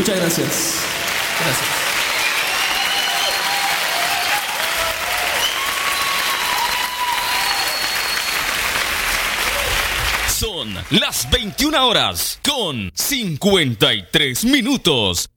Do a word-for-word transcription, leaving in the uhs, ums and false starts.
Muchas gracias. Gracias. Son las veintiuna horas con cincuenta y tres minutos.